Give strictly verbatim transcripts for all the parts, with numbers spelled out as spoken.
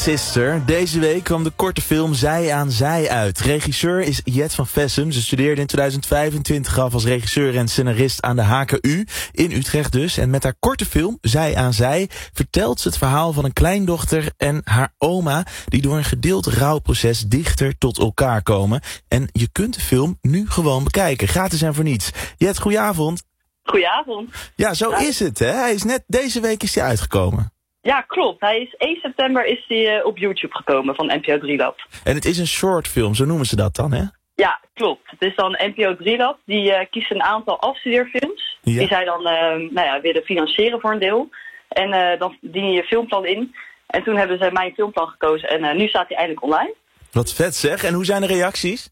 Sister. Deze week kwam de korte film Zij aan Zij uit. Regisseur is Jet van Vessem. Ze studeerde in tweeduizend vijfentwintig af als regisseur en scenarist aan de H K U. In Utrecht dus. En met haar korte film Zij aan Zij vertelt ze het verhaal van een kleindochter en haar oma, die door een gedeeld rouwproces dichter tot elkaar komen. En je kunt de film nu gewoon bekijken. Gratis en voor niets. Jet, goedenavond. Goedenavond. Ja, zo is het, hè? Hij is net deze week is hij uitgekomen. Ja, klopt. Hij is één september is hij uh, op YouTube gekomen van N P O drie Lab. En het is een shortfilm, zo noemen ze dat dan, hè? Ja, klopt. Het is dan N P O drie Lab. Die uh, kiest een aantal afstudeerfilms. Ja. Die zij dan uh, nou ja, willen financieren voor een deel. En uh, dan dien je je filmplan in. En toen hebben ze mijn filmplan gekozen. En uh, nu staat hij eindelijk online. Wat vet zeg. En hoe zijn de reacties?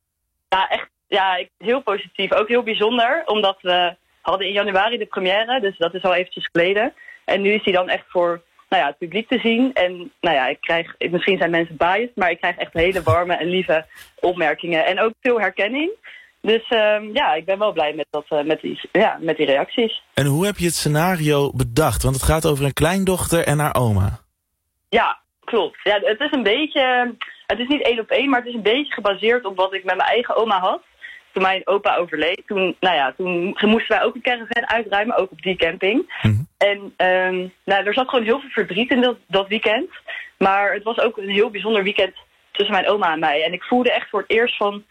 Ja, echt ja, heel positief. Ook heel bijzonder. Omdat we hadden in januari de première. Dus dat is al eventjes geleden. En nu is hij dan echt voor nou ja, het publiek te zien. En nou ja, ik krijg, misschien zijn mensen biased, maar ik krijg echt hele warme en lieve opmerkingen. En ook veel herkenning. Dus uh, ja, ik ben wel blij met, dat, uh, met, die, ja, met die reacties. En hoe heb je het scenario bedacht? Want het gaat over een kleindochter en haar oma. Ja, klopt. Ja, het is een beetje, het is niet één op één, maar het is een beetje gebaseerd op wat ik met mijn eigen oma had. Toen mijn opa overleed, toen, nou ja, toen moesten wij ook een caravan uitruimen, ook op die camping. Mm-hmm. En um, nou, er zat gewoon heel veel verdriet in dat, dat weekend. Maar het was ook een heel bijzonder weekend tussen mijn oma en mij. En ik voelde echt voor het eerst van,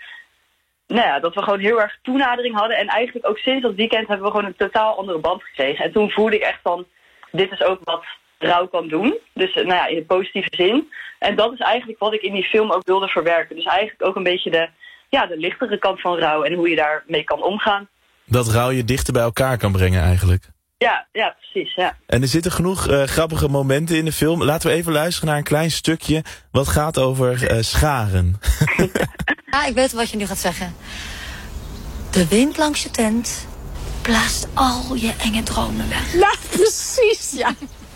nou ja, dat we gewoon heel erg toenadering hadden. En eigenlijk ook sinds dat weekend hebben we gewoon een totaal andere band gekregen. En toen voelde ik echt van, dit is ook wat rouw kan doen. Dus nou ja, in de positieve zin. En dat is eigenlijk wat ik in die film ook wilde verwerken. Dus eigenlijk ook een beetje de, ja, de lichtere kant van rouw en hoe je daarmee kan omgaan. Dat rouw je dichter bij elkaar kan brengen eigenlijk. Ja, ja, precies, ja. En er zitten genoeg uh, grappige momenten in de film. Laten we even luisteren naar een klein stukje wat gaat over uh, scharen. Ja, ik weet wat je nu gaat zeggen. De wind langs je tent blaast al je enge dromen weg. Nou, precies, ja.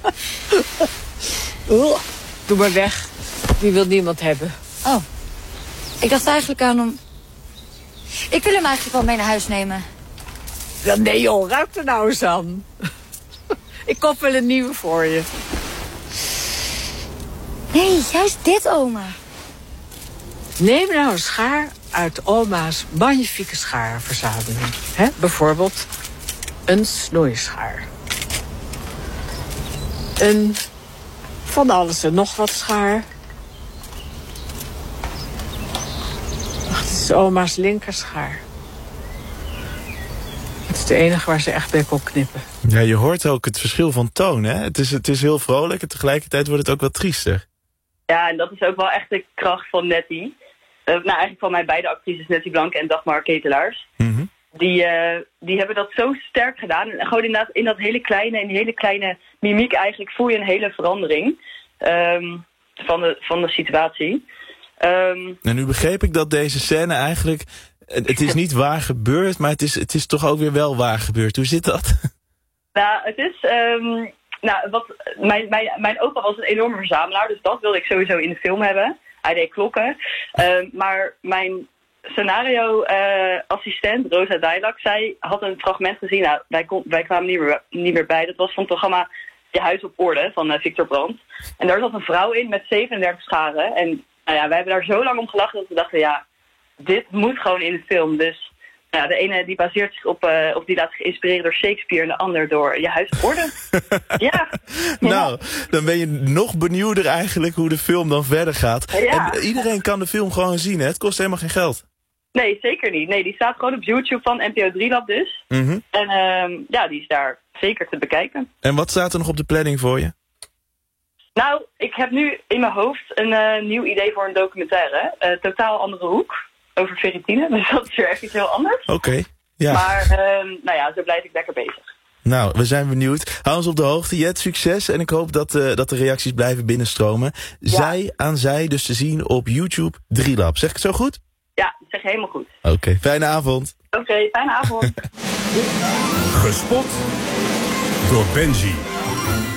Oeh, doe maar weg. Die wil niemand hebben. Oh, ik dacht eigenlijk aan hem. Ik wil hem eigenlijk wel mee naar huis nemen. Ja, nee joh, ruik er nou eens aan. Ik koop wel een nieuwe voor je. Nee, juist dit, oma. Neem nou een schaar uit oma's magnifieke schaarverzameling. Hè? Bijvoorbeeld een snoeischaar. Een van alles en nog wat schaar. Wacht, het is oma's linkerschaar. Het is de enige waar ze echt bij kon knippen. Ja, je hoort ook het verschil van toon, hè? Het is, het is heel vrolijk en tegelijkertijd wordt het ook wat triester. Ja, en dat is ook wel echt de kracht van Nettie. Uh, nou, eigenlijk van mijn beide actrices, Nettie Blanke en Dagmar Ketelaars. Mm-hmm. Die, uh, die hebben dat zo sterk gedaan. En gewoon inderdaad in dat hele kleine, in die hele kleine mimiek eigenlijk voel je een hele verandering um, van, de, van de situatie. Um, en nu begreep ik dat deze scène eigenlijk, het is niet waar gebeurd, maar het is, het is toch ook weer wel waar gebeurd. Hoe zit dat? Nou, het is, um, nou, wat, mijn, mijn, mijn opa was een enorme verzamelaar, dus dat wilde ik sowieso in de film hebben. Hij deed klokken. Uh, maar mijn scenario-assistent, uh, Rosa Dijlak, zij had een fragment gezien. Nou, wij, kon, wij kwamen niet meer, niet meer bij. Dat was van het programma Je Huis op Orde van uh, Victor Brandt. En daar zat een vrouw in met zevenendertig scharen. En nou ja, wij hebben daar zo lang om gelachen dat we dachten, ja, dit moet gewoon in de film. Dus ja, de ene die baseert zich op, uh, of die laat zich inspireren door Shakespeare en de ander door Je Huis op Orde. Ja. Nou, dan ben je nog benieuwder eigenlijk hoe de film dan verder gaat. Ja. En iedereen kan de film gewoon zien, hè? Het kost helemaal geen geld. Nee, zeker niet. Nee, die staat gewoon op YouTube van N P O drie Lab dus. Mm-hmm. En uh, ja, die is daar zeker te bekijken. En wat staat er nog op de planning voor je? Nou, ik heb nu in mijn hoofd een uh, nieuw idee voor een documentaire. Uh, totaal andere hoek. Over ferritine, dus dat is weer echt iets heel anders. Oké, okay, ja. Maar, uh, nou ja, zo blijf ik lekker bezig. Nou, we zijn benieuwd. Hou ons op de hoogte, Jet, succes. En ik hoop dat, uh, dat de reacties blijven binnenstromen. Ja. Zij aan zij dus te zien op YouTube drie Lab. Zeg ik het zo goed? Ja, dat zeg je helemaal goed. Oké, okay, fijne avond. Oké, okay, fijne avond. Gespot door Benji.